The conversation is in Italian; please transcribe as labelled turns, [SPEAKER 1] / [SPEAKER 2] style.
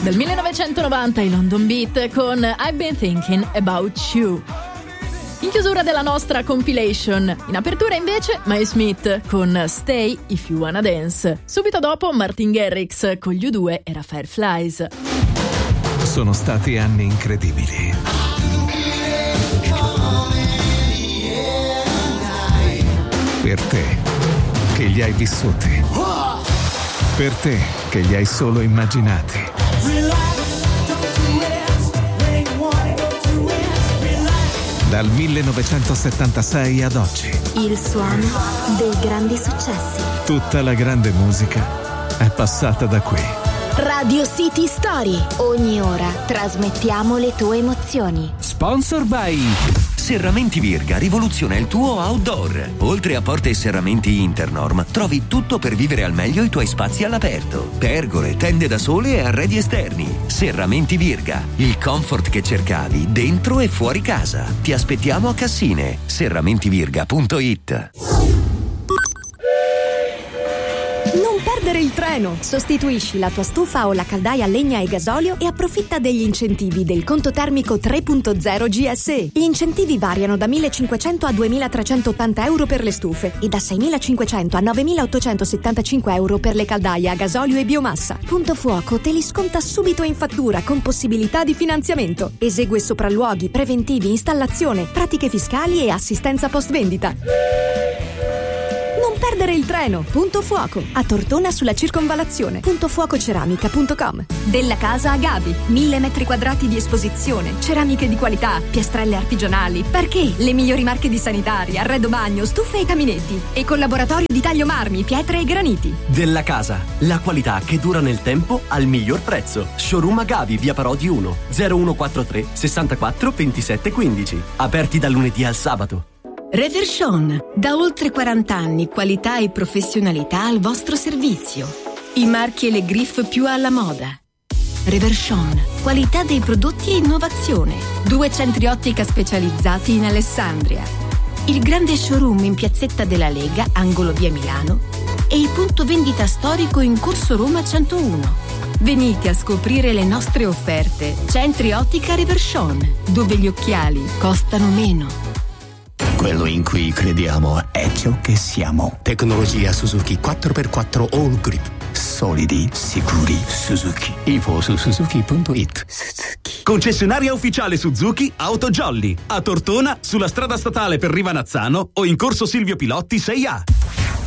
[SPEAKER 1] Del 1990 i London Beat con I've Been Thinking About You. In chiusura della nostra compilation. In apertura invece Mae Smith con Stay If You Wanna Dance. Subito dopo Martin Garrix con gli U2 era Fireflies.
[SPEAKER 2] Sono stati anni incredibili. Per te che li hai vissuti. Per te che li hai solo immaginati. Dal 1976 ad oggi.
[SPEAKER 3] Il suono dei grandi successi.
[SPEAKER 2] Tutta la grande musica è passata da qui.
[SPEAKER 3] Radio City Story. Ogni ora trasmettiamo le tue emozioni.
[SPEAKER 4] Sponsor by Serramenti Virga rivoluziona il tuo outdoor. Oltre a porte e serramenti Internorm, trovi tutto per vivere al meglio i tuoi spazi all'aperto. Pergole, tende da sole e arredi esterni. Serramenti Virga, il comfort che cercavi dentro e fuori casa. Ti aspettiamo a Cassine. serramentivirga.it.
[SPEAKER 5] Non perdere il treno! Sostituisci la tua stufa o la caldaia a legna e gasolio e approfitta degli incentivi del conto termico 3.0 GSE. Gli incentivi variano da 1.500 a 2.380 euro per le stufe e da 6.500 a 9.875 euro per le caldaie a gasolio e biomassa. Punto Fuoco te li sconta subito in fattura con possibilità di finanziamento. Esegue sopralluoghi, preventivi, installazione, pratiche fiscali e assistenza post vendita. Non perdere il treno. Punto Fuoco a Tortona sulla Circonvallazione. Puntofuococeramica.com. Della Casa Agavi, 1000 metri quadrati di esposizione, ceramiche di qualità, piastrelle artigianali, parquet, le migliori marche di sanitari, arredo bagno, stufe e caminetti e collaboratorio di taglio marmi, pietre e graniti.
[SPEAKER 6] Della Casa, la qualità che dura nel tempo al miglior prezzo. Showroom Agavi, via Parodi 1, 0143 64 27 15. Aperti dal lunedì al sabato.
[SPEAKER 7] Reverchon, da oltre 40 anni qualità e professionalità al vostro servizio. I marchi e le griffe più alla moda. Reverchon, qualità dei prodotti e innovazione. 2 centri ottica specializzati in Alessandria. Il grande showroom in Piazzetta della Lega, angolo via Milano. E il punto vendita storico in Corso Roma 101. Venite a scoprire le nostre offerte. Centri ottica Reverchon, dove gli occhiali costano meno.
[SPEAKER 8] Quello in cui crediamo è ciò che siamo. Tecnologia Suzuki 4x4 All Grip. Solidi, sicuri, Suzuki. Info su suzuki.it.
[SPEAKER 9] Suzuki. Concessionaria ufficiale Suzuki Auto Jolly. A Tortona, sulla strada statale per Rivanazzano o in corso Silvio Pilotti 6A.